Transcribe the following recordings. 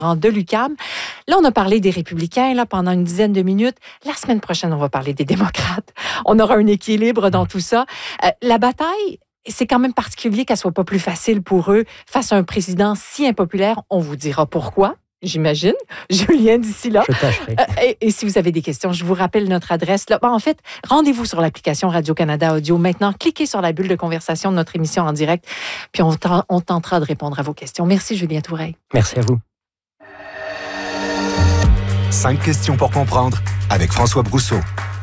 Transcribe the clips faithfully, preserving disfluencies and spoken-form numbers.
de l'U Q A M. Là, on a parlé des républicains là, pendant une dizaine de minutes. La semaine prochaine, on va parler des démocrates. On aura un équilibre dans tout ça. Euh, la bataille, c'est quand même particulier qu'elle soit pas plus facile pour eux face à un président si impopulaire. On vous dira pourquoi. J'imagine. Julien, d'ici là. Je tâcherai. Euh, et, et si vous avez des questions, je vous rappelle notre adresse. Là. Bon, en fait, rendez-vous sur l'application Radio-Canada Audio. Maintenant, cliquez sur la bulle de conversation de notre émission en direct, puis on, t- on tentera de répondre à vos questions. Merci, Julien Toureille. Merci à vous. Cinq questions pour comprendre avec François Brousseau.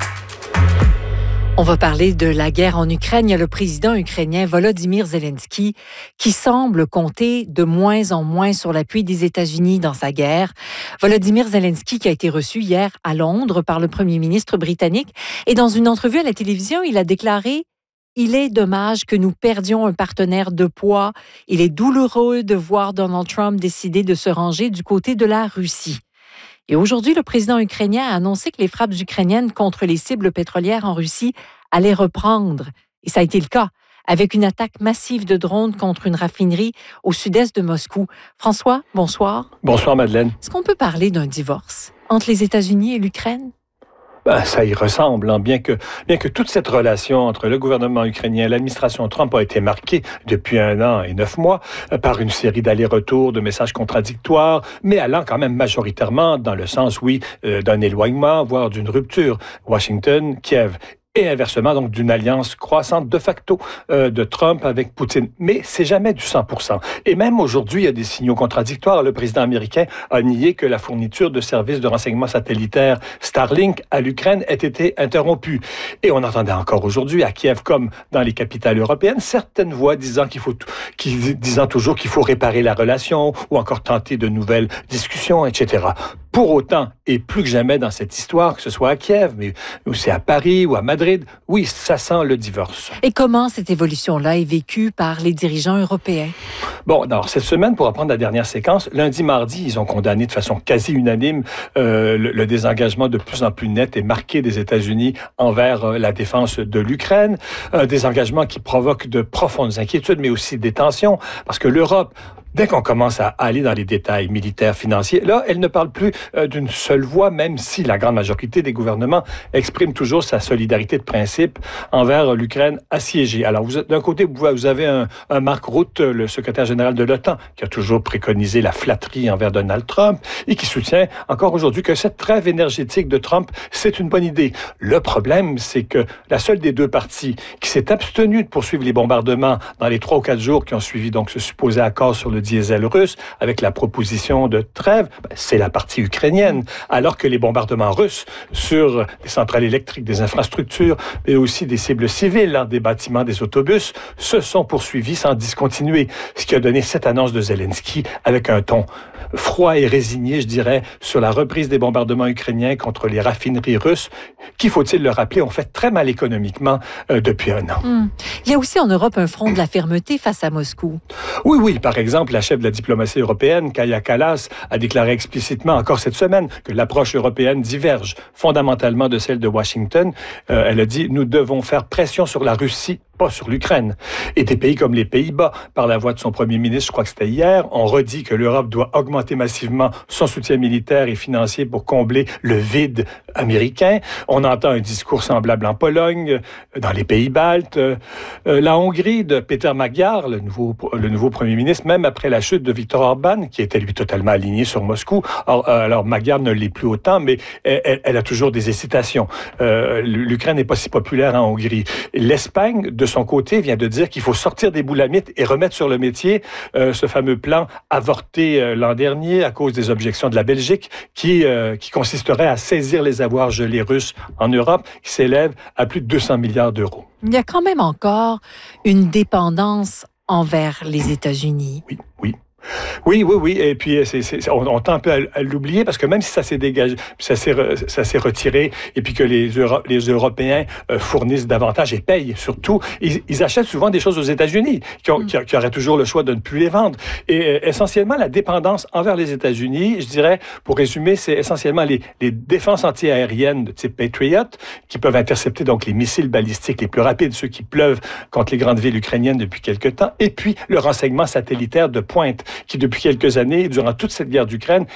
On va parler de la guerre en Ukraine. Il y a le président ukrainien Volodymyr Zelensky qui semble compter de moins en moins sur l'appui des États-Unis dans sa guerre. Volodymyr Zelensky qui a été reçu hier à Londres par le premier ministre britannique. Et dans une entrevue à la télévision, il a déclaré « Il est dommage que nous perdions un partenaire de poids. Il est douloureux de voir Donald Trump décider de se ranger du côté de la Russie. » Et aujourd'hui, le président ukrainien a annoncé que les frappes ukrainiennes contre les cibles pétrolières en Russie allaient reprendre. Et ça a été le cas, avec une attaque massive de drones contre une raffinerie au sud-est de Moscou. François, bonsoir. Bonsoir, Madeleine. Est-ce qu'on peut parler d'un divorce entre les États-Unis et l'Ukraine? Ben, ça y ressemble, hein, bien que, bien que toute cette relation entre le gouvernement ukrainien et l'administration Trump a été marquée depuis un an et neuf mois euh, par une série d'allers-retours, de messages contradictoires, mais allant quand même majoritairement dans le sens, oui, euh, d'un éloignement, voire d'une rupture. Washington, Kiev. Et inversement, donc, d'une alliance croissante de facto euh, de Trump avec Poutine. Mais c'est jamais du cent pour cent. Et même aujourd'hui, il y a des signaux contradictoires. Le président américain a nié que la fourniture de services de renseignement satellitaire Starlink à l'Ukraine ait été interrompue. Et on entendait encore aujourd'hui, à Kiev comme dans les capitales européennes, certaines voix disant qu'il faut, qui, disant toujours qu'il faut réparer la relation ou encore tenter de nouvelles discussions, et cetera. Pour autant, et plus que jamais dans cette histoire, que ce soit à Kiev, mais aussi à Paris ou à Madrid, oui, ça sent le divorce. Et comment cette évolution-là est vécue par les dirigeants européens? Bon, alors, cette semaine, pour reprendre la dernière séquence, lundi, mardi, ils ont condamné de façon quasi unanime euh, le, le désengagement de plus en plus net et marqué des États-Unis envers euh, la défense de l'Ukraine. Un désengagement qui provoque de profondes inquiétudes, mais aussi des tensions, parce que l'Europe, dès qu'on commence à aller dans les détails militaires, financiers, là, elle ne parle plus euh, d'une seule voix, même si la grande majorité des gouvernements exprime toujours sa solidarité de principe envers l'Ukraine assiégée. Alors, vous êtes, d'un côté, vous avez un, un Mark Rutte, le secrétaire général de l'OTAN, qui a toujours préconisé la flatterie envers Donald Trump et qui soutient encore aujourd'hui que cette trêve énergétique de Trump, c'est une bonne idée. Le problème, c'est que la seule des deux parties qui s'est abstenue de poursuivre les bombardements dans les trois ou quatre jours qui ont suivi donc ce supposé accord sur le diesel russe avec la proposition de trêve, ben, c'est la partie ukrainienne. Alors que les bombardements russes sur des centrales électriques, des infrastructures, mais aussi des cibles civiles, hein, des bâtiments, des autobus, se sont poursuivis sans discontinuer. Ce qui a donné cette annonce de Zelensky avec un ton froid et résigné, je dirais, sur la reprise des bombardements ukrainiens contre les raffineries russes, qui, faut-il le rappeler, ont fait très mal économiquement euh, depuis un an. Hum. Il y a aussi en Europe un front de la fermeté face à Moscou. Oui, oui. Par exemple, la chef de la diplomatie européenne, Kaja Kallas, a déclaré explicitement encore cette semaine que l'approche européenne diverge fondamentalement de celle de Washington. Euh, elle a dit « Nous devons faire pression sur la Russie, pas sur l'Ukraine ». Et des pays comme les Pays-Bas, par la voix de son premier ministre, je crois que c'était hier, ont redit que l'Europe doit augmenter massivement son soutien militaire et financier pour combler le vide américain. On entend un discours semblable en Pologne, dans les pays baltes. Euh, la Hongrie de Peter Magyar, le nouveau, le nouveau premier ministre, même après la chute de Viktor Orban, qui était lui totalement aligné sur Moscou. Alors, alors Magyar ne l'est plus autant, mais elle, elle a toujours des hésitations. Euh, L'Ukraine n'est pas si populaire en Hongrie. L'Espagne, de son côté, vient de dire qu'il faut sortir des boulamites et remettre sur le métier euh, ce fameux plan avorté euh, l'an dernier à cause des objections de la Belgique qui, euh, qui consisterait à saisir les avoirs gelés russes en Europe, qui s'élèvent à plus de deux cents milliards d'euros. Il y a quand même encore une dépendance envers les États-Unis. Oui, oui. Oui, oui, oui. Et puis, c'est, c'est, on, on tend un peu à, à l'oublier parce que même si ça s'est dégagé, ça s'est, ça s'est retiré et puis que les, Euro, les Européens euh, fournissent davantage et payent surtout, ils, ils achètent souvent des choses aux États-Unis qui, ont, mm. qui, qui auraient toujours le choix de ne plus les vendre. Et euh, essentiellement, la dépendance envers les États-Unis, je dirais, pour résumer, c'est essentiellement les, les défenses antiaériennes de type Patriot qui peuvent intercepter donc les missiles balistiques les plus rapides, ceux qui pleuvent contre les grandes villes ukrainiennes depuis quelque temps, et puis le renseignement satellitaire de pointe qui, depuis quelques années, durant toute cette guerre d'Ukraine,